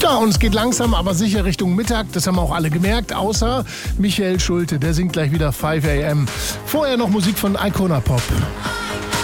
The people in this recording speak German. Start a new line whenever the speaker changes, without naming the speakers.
Tja, und es geht langsam, aber sicher Richtung Mittag. Das haben auch alle gemerkt, außer Michael Schulte. Der singt gleich wieder 5 AM. Vorher noch Musik von Icona Pop.